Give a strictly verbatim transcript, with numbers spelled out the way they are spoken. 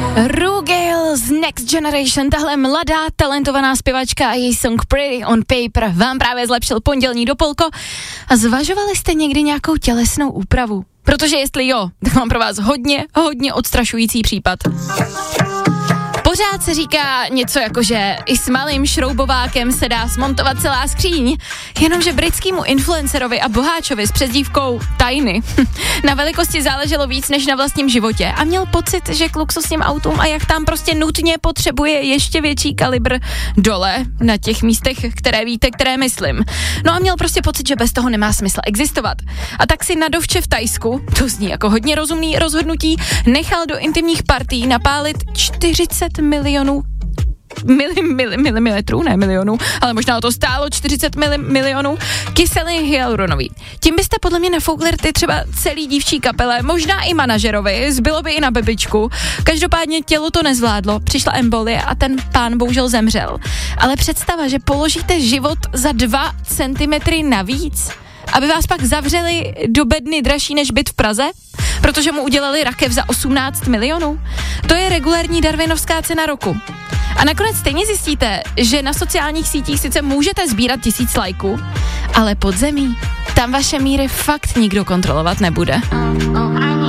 Rugel z Next Generation, tahle mladá, talentovaná zpěvačka a její song Pretty on Paper vám právě zlepšil pondělní dopoledne. A zvažovali jste někdy nějakou tělesnou úpravu? Protože jestli jo, tak mám pro vás hodně, hodně odstrašující případ. Pořád se říká něco jako, že i s malým šroubovákem se dá smontovat celá skříň, jenomže britskému influencerovi a boháčovi s přezdívkou Tiny na velikosti záleželo víc než na vlastním životě a měl pocit, že k luxusním autům a jachtám prostě nutně potřebuje ještě větší kalibr dole na těch místech, které víte, které myslím. No a měl prostě pocit, že bez toho nemá smysl existovat. A tak si na dovče v Thajsku, to zní jako hodně rozumný rozhodnutí, nechal do intimních partí napálit čtyřicet milionů mili, mili, milimetrů, ne milionů, ale možná to stálo čtyřicet mili, milionů kyseliny hyaluronový. Tím byste podle mě nafoukli ty třeba celý dívčí kapele, možná i manažerovi, zbylo by i na bebičku. Každopádně tělo to nezvládlo, přišla embolie a ten pán bohužel zemřel. Ale představa, že položíte život za dva centimetry navíc, aby vás pak zavřeli do bedny dražší než byt v Praze, protože mu udělali rakev za osmnáct milionů. To je regulární darwinovská cena roku. A nakonec stejně zjistíte, že na sociálních sítích sice můžete sbírat tisíc lajků, ale pod zemí tam vaše míry fakt nikdo kontrolovat nebude.